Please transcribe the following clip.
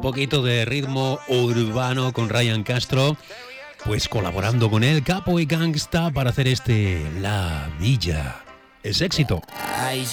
poquito de ritmo urbano con Ryan Castro, pues colaborando con él, Capo y Gangsta, para hacer La Villa. Es éxito. Ay,